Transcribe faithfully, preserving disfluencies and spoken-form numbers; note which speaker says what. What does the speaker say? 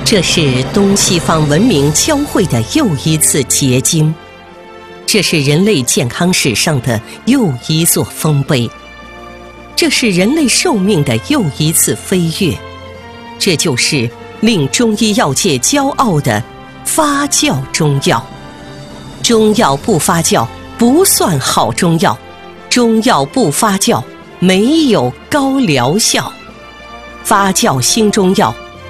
Speaker 1: 这是东西方文明交汇的又一次结晶，这是人类健康史上的又一座丰碑，这是人类寿命的又一次飞跃，这就是令中医药界骄傲的发酵中药。中药不发酵不算好中药，中药不发酵没有高疗效。发酵新中药